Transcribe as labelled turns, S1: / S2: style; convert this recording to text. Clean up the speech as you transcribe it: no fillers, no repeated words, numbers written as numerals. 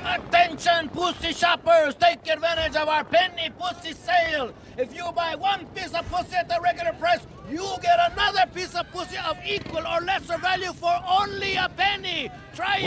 S1: Attention, pussy shoppers! Take advantage of our penny pussy sale! If you buy one piece of pussy at the regular price, you get another piece of pussy of equal or lesser value for only a penny! Try